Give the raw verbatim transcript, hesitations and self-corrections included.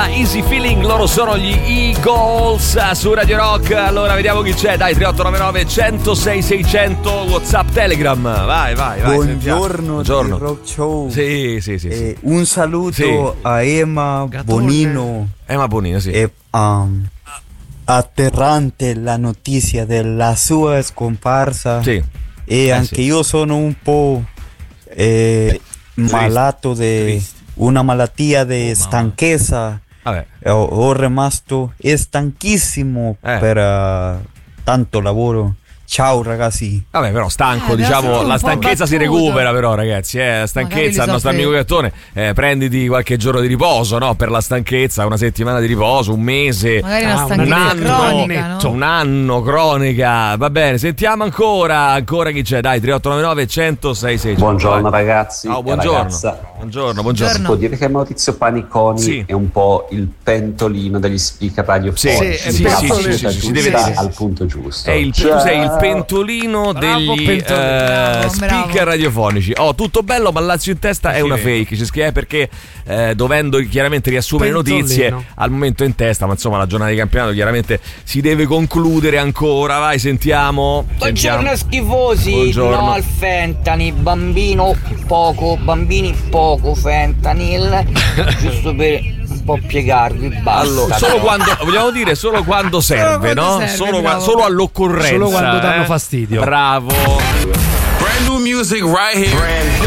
Ella, Easy Feeling, loro sono gli Eagles su Radio Rock. Allora vediamo chi c'è, dai, tre otto nove nove uno zero sei sei zero zero, WhatsApp, Telegram, vai vai vai. Buongiorno, Buongiorno. Rock Show. Sì, sì, sì, eh, sì. Un saluto Sì. a Emma Gatone. Bonino. Emma Bonino, sì. È um, atterrante la notizia della sua scomparsa. Sì. E Eh, anche sì. io sono un po' eh, malato di Triste. una malattia di Oh, stanchezza. Vabbè. Eh, Ho, ho rimasto stanchissimo Eh. per eh, tanto lavoro. Ciao ragazzi. Vabbè, però stanco, Eh, diciamo, adesso tu la un po' stanchezza si battuto. recupera, però, ragazzi. Eh, la Magari stanchezza, li il nostro soffre- amico Gattone, eh, prenditi qualche giorno di riposo, no? Per la stanchezza, una settimana di riposo, un mese, Magari una Ah, un un stanchezza anno, cronica, no? un anno cronica. Va bene, sentiamo ancora, ancora chi c'è? Dai, tre otto nove nove uno zero sei sei. Buongiorno Vai. ragazzi. Ciao, e buongiorno. ragazza. Buongiorno, buongiorno. Si può dire che Maurizio Paniconi Sì. è un po' il pentolino degli speaker radiofonici. Sì, sì, Sì, la sì, battuta sì, sì, sì, si giusta deve- al punto giusto. È il, tu Ciao. sei il pentolino degli pentolino. eh, Bravo, speaker bravo. radiofonici. Oh, tutto bello, ma Lazio in testa è Sì, una vero. fake. Ci scrive perché eh, dovendo chiaramente riassumere le Pentolino. notizie al momento in testa, ma insomma la giornata di campionato chiaramente si deve concludere ancora. Vai, sentiamo. Buongiorno sentiamo. schifosi, Buongiorno. no al fentanyl, bambino poco, bambini poco fentanyl, giusto per un po' piegarvi, basta. Allora, solo quando vogliamo dire solo quando serve, quando no? serve, solo, qua- bravo. solo all'occorrenza. Solo quando danno eh. fastidio. Bravo. Brand new music right here.